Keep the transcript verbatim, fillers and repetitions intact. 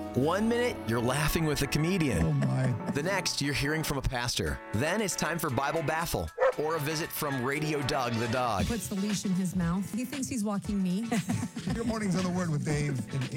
One minute, you're laughing with a comedian. Oh, my. The next, you're hearing from a pastor. Then it's time for Bible Baffle or a visit from Radio Doug the dog. Puts the leash in his mouth. He thinks he's walking me. Good mornings on the Word with Dave and